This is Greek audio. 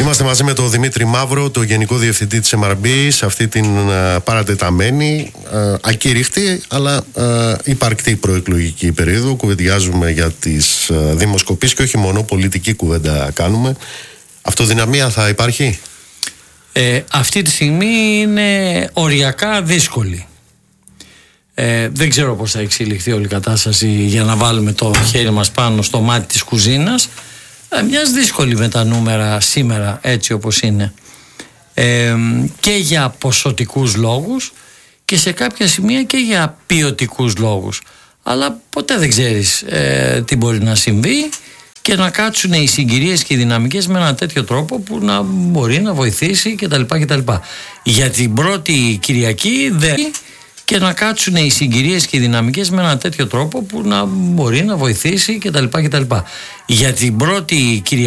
Είμαστε μαζί με τον Δημήτρη Μαύρο, το Γενικό Διευθυντή της MRB, σε αυτή την παρατεταμένη, ακήρυχτη αλλά υπαρκτή προεκλογική περίοδο. Κουβεντιάζουμε για τις δημοσκοπήσεις και όχι μόνο, πολιτική κουβέντα κάνουμε. Αυτοδυναμία θα υπάρχει? Αυτή τη στιγμή είναι οριακά δύσκολη. Δεν ξέρω πώς θα εξελιχθεί όλη η κατάσταση για να βάλουμε το χέρι μας πάνω στο μάτι της κουζίνας. Μιας δύσκολη με τα νούμερα σήμερα έτσι όπως είναι, και για ποσοτικούς λόγους και σε κάποια σημεία και για ποιοτικούς λόγους, αλλά ποτέ δεν ξέρεις τι μπορεί να συμβεί και να κάτσουν οι συγκυρίες και οι δυναμικές με ένα τέτοιο τρόπο που να μπορεί να βοηθήσει κτλ. Για την πρώτη Κυριακή και να κάτσουν οι συγκυρίες και οι δυναμικές με ένα τέτοιο τρόπο που να μπορεί να βοηθήσει κτλ. Για την πρώτη Κυριακή